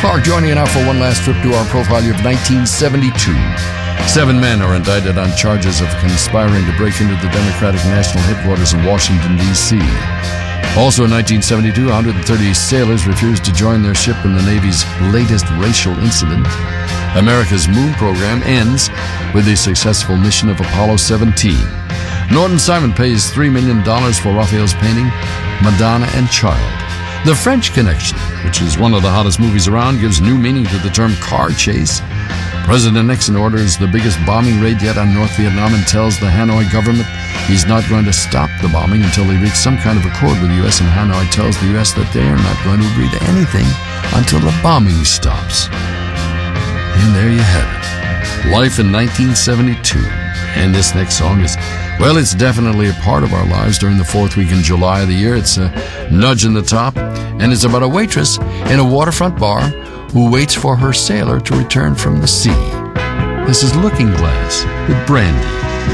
Clark joining you now for one last trip to our profile year of 1972. 7 men are indicted on charges of conspiring to break into the Democratic National Headquarters in Washington, D.C. Also in 1972, 130 sailors refused to join their ship in the Navy's latest racial incident. America's moon program ends with the successful mission of Apollo 17. Norton Simon pays $3 million for Raphael's painting, Madonna and Child. The French Connection, which is one of the hottest movies around, gives new meaning to the term car chase. President Nixon orders the biggest bombing raid yet on North Vietnam and tells the Hanoi government he's not going to stop the bombing until they reach some kind of accord with the U.S., and Hanoi tells the U.S. that they are not going to agree to anything until the bombing stops. And there you have it. Life in 1972. And this next song is, well, it's definitely a part of our lives during the 4th week in July of the year. It's a nudge in the top, and it's about a waitress in a waterfront bar who waits for her sailor to return from the sea. This is Looking Glass with Brandy.